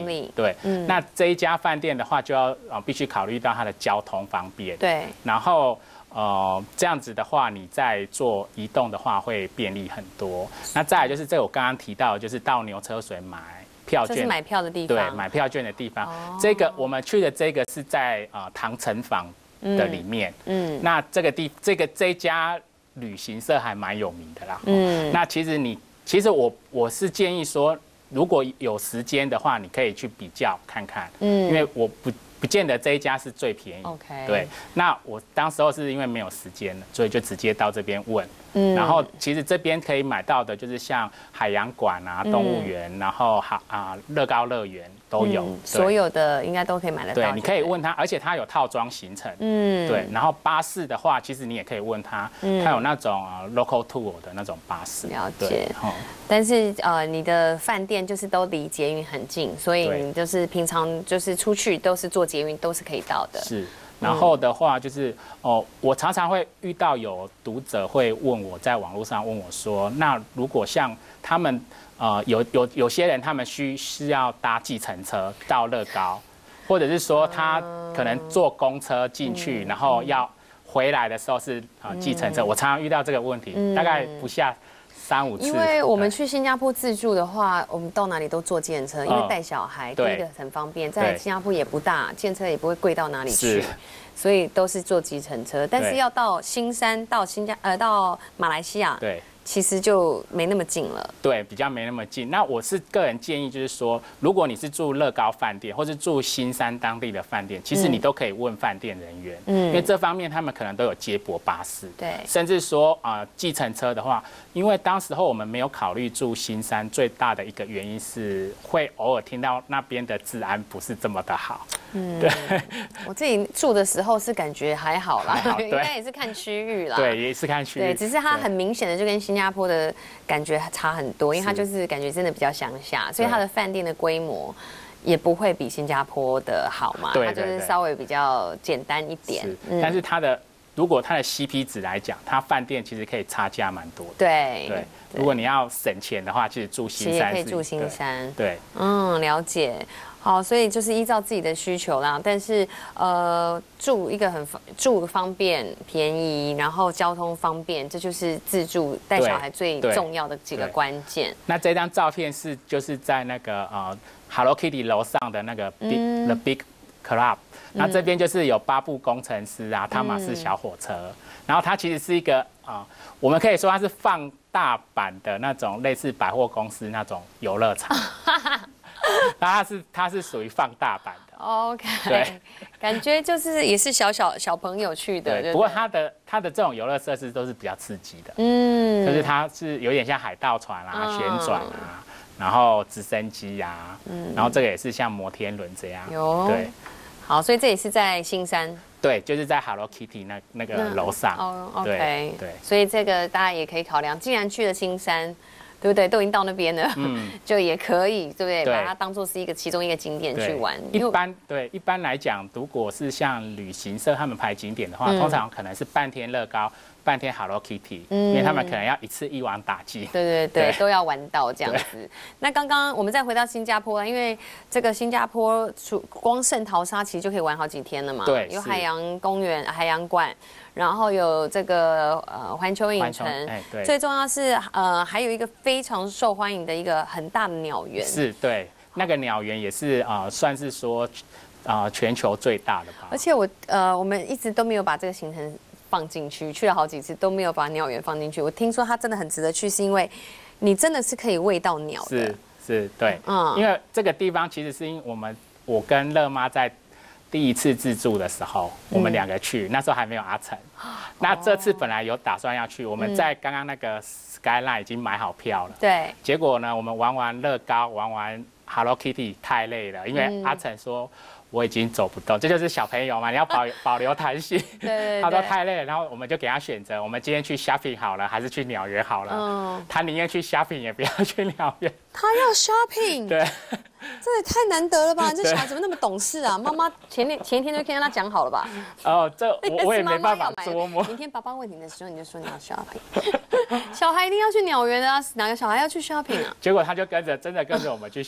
里。 对，那这一家饭店的话，就要必须考虑到它的交通方便。 对， 然后这样子的话，你在做移动的话会便利很多。那再来就是这我刚刚提到，就是到牛车水买票券， 这是买票的地方。 对，买票券的地方。这个我们去的这个是在唐城坊的里面。那这一家旅行社还蛮有名的啦。那其实我是建议说，如果有时间的话，你可以去比较看看。因为我不见得这一家是最便宜。 OK。 对，那我当时候是因为没有时间了，所以就直接到这边问。然后其实这边可以买到的就是像海洋馆啊、动物园，然后乐高乐园都有， 所有的应该都可以买得到。 对，你可以问他，而且他有套装行程。对。然后巴士的话，其实你也可以问他，他有那种local tour 的那种巴士。 了解。但是你的饭店就是都离捷运很近，所以你就是平常就是出去都是坐捷运都是可以到的。是。 然后的话就是我常常会遇到有读者会问我，在网络上问我说，那如果像他们有些人他们需要搭计程车到乐高，或者是说他可能坐公车进去，然后要回来的时候是计程车，我常常遇到这个问题，大概不下3-5次。 因为我们去新加坡自助的话，我们到哪里都坐计程车，因为带小孩，第一个很方便，在新加坡也不大，计程车也不会贵到哪里去，所以都是坐计程车。但是要到新山、到马来西亚，对，其实就没那么近了。对， 比较没那么近。那我是个人建议，就是说，如果你是住乐高饭店，或是住新山当地的饭店，其实你都可以问饭店人员，因为这方面他们可能都有接驳巴士，对，甚至说计程车的话，因为当时候我们没有考虑住新山，最大的一个原因是会偶尔听到那边的治安不是这么的好。对， 我自己住的时候是感觉还好啦，应该也是看区域啦。 对，也是看区域。 对，只是它很明显的就跟新加坡的感觉差很多，因为它就是感觉真的比较乡下，所以它的饭店的规模也不会比新加坡的好嘛。它就是稍微比较简单一点。 但是如果它的 CP 值来讲，它饭店其实可以差价蛮多的。 对。 如果你要省钱的话，其实住新山可以住新山。 对。 了解。好，所以就是依照自己的需求啦。但是住方便、便宜，然后交通方便，这就是自助带小孩最重要的几个关键。那这张照片就是在那个Hello Kitty 楼上的那个 The Big Club。那这边就是有巴布工程师啊，汤马斯小火车。然后它其实是一个我们可以说它是放大版的那种类似百货公司那种游乐场。它是属于放大版的。 OK。对，感觉就是也是小朋友去的。 对。不过它的这种游乐设施都是比较刺激的。就是它是有点像海盗船啊、旋转啊，然后直升机啊，然后这个也是像摩天轮这样。对。 好，所以这也是在新山。 对，就是在 Hello Kitty 那个楼上。 OK。对。所以这个大家也可以考量，既然去了新山，对不对？都已经到那边了，就也可以，对不对？把它当做是其中一个景点去玩。 一般来讲，如果是像旅行社他们排景点的话，通常可能是半天乐高，半天 Hello Kitty，因为他们可能要一次一网打尽。 对，都要玩到这样子。那刚刚我们再回到新加坡，因为这个新加坡光圣淘沙其实就可以玩好几天了嘛。对，有海洋公园、海洋馆。然后有这个环球影城，最重要是还有一个非常受欢迎的一个很大的鸟园。是，对，那个鸟园也是算是说全球最大的吧。而且我们一直都没有把这个行程放进去，去了好几次都没有把鸟园放进去。我听说它真的很值得去，是因为你真的是可以喂到鸟的。是，对，因为这个地方其实是因为我跟乐妈在第一次自助的时候，我们2个去，那时候还没有阿成。那这次本来有打算要去，我们在刚刚那个 Skyline 已经买好票了。对。结果呢，我们玩完乐高，玩完 Hello Kitty 太累了，因为阿成说我已经走不动，这就是小朋友嘛，你要保留弹性。对。他说太累了，然后我们就给他选择，我们今天去 shopping 好了，还是去鸟园好了。他宁愿去 shopping 也不要去鸟园。他要 shopping。对。这也太难得了吧！这小孩怎么那么懂事啊？妈妈前一天就跟他讲好了吧？这我也没办法捉摸。明天爸爸问你的时候，你就说你要 shopping。小孩一定要去鸟园啊，哪个小孩要去 shopping 啊？结果他就真的跟着我们去